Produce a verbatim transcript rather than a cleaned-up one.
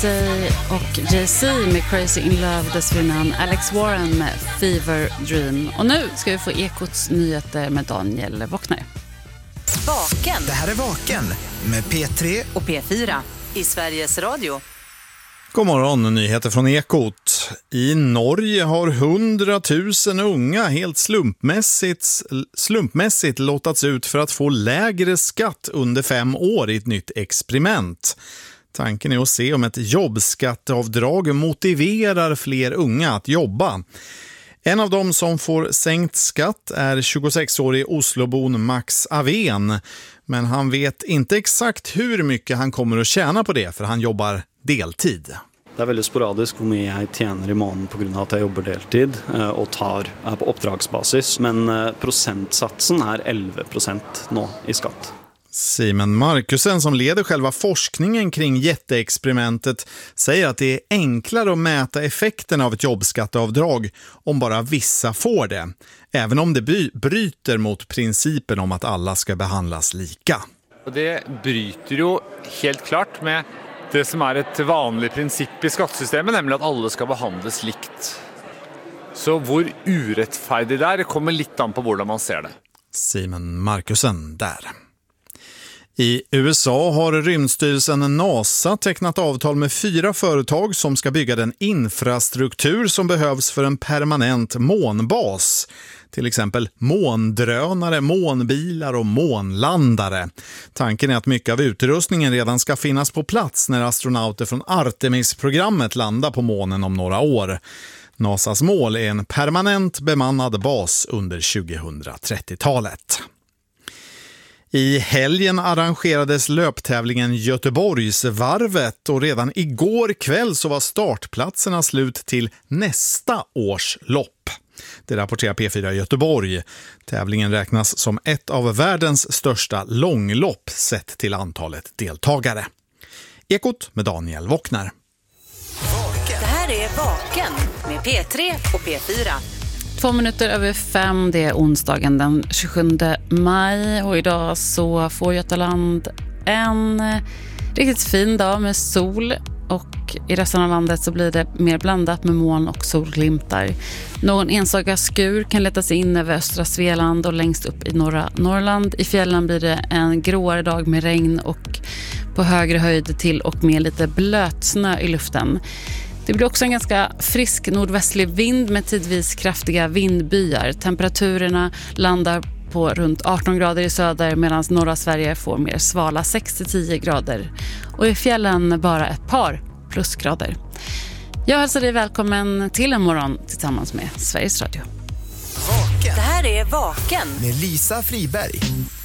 Och Jay-Z med Crazy in Love, dessförinnan Alex Warren med Fever Dream. Och nu ska vi få Ekots nyheter med Daniel Wockner. Vaken. Det här är Vaken med P tre och P fyra i Sveriges Radio. God morgon, nyheter från Ekot. I Norge har hundratusen unga helt slumpmässigt, slumpmässigt lottats ut för att få lägre skatt under fem år i ett nytt experiment. Tanken är att se om ett jobbskatteavdrag motiverar fler unga att jobba. En av dem som får sänkt skatt är tjugosexårig Oslobon Max Aven. Men han vet inte exakt hur mycket han kommer att tjäna på det, för han jobbar deltid. Det är väldigt sporadiskt hur mycket jag tjänar i månaden på grund av att jag jobbar deltid och tar på uppdragsbasis. Men procentsatsen är elva procent nu i skatt. Simon Markusen, som leder själva forskningen kring jätteexperimentet, säger att det är enklare att mäta effekten av ett jobbskatteavdrag om bara vissa får det, även om det by- bryter mot principen om att alla ska behandlas lika. Och det bryter ju helt klart med det som är ett vanligt princip i skattesystemet, nämligen att alla ska behandlas likt. Så hur urättfärdigt det är, det kommer lite an på hur man ser det. Simon Markusen där. I U S A har rymdstyrelsen NASA tecknat avtal med fyra företag som ska bygga den infrastruktur som behövs för en permanent månbas. Till exempel måndrönare, månbilar och månlandare. Tanken är att mycket av utrustningen redan ska finnas på plats när astronauter från Artemis-programmet landar på månen om några år. NASAs mål är en permanent bemannad bas under tjugohundratrettiotalet. I helgen arrangerades löptävlingen Göteborgsvarvet och redan igår kväll så var startplatserna slut till nästa års lopp. Det rapporterar P fyra Göteborg. Tävlingen räknas som ett av världens största långlopp sett till antalet deltagare. Ekot med Daniel Wockner. Det här är Vaken med P tre och P fyra. Två minuter över fem, det är onsdagen den tjugosjunde maj och idag så får Götaland en riktigt fin dag med sol och i resten av landet så blir det mer blandat med moln och solglimtar. Någon enstaka skur kan leta sig in över östra Svealand och längst upp i norra Norrland. I fjällen blir det en gråare dag med regn och på högre höjd till och med lite blötsnö i luften. Det blir också en ganska frisk nordvästlig vind med tidvis kraftiga vindbyar. Temperaturerna landar på runt arton grader i söder medan norra Sverige får mer svala sex till tio grader. Och i fjällen bara ett par plusgrader. Jag hälsar dig välkommen till en morgon tillsammans med Sveriges Radio. Det här är Vaken med Lisa Friberg.